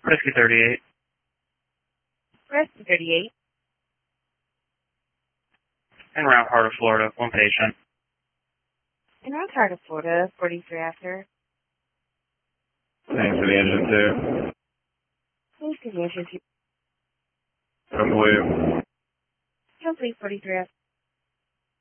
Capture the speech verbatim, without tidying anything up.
Rescue thirty-eight. Rescue thirty-eight. En route, Heart of Florida. One patient. En route, Heart of Florida. forty-three after. Thanks for the engine two. Thanks for the engine two. Complete. Complete forty-three after.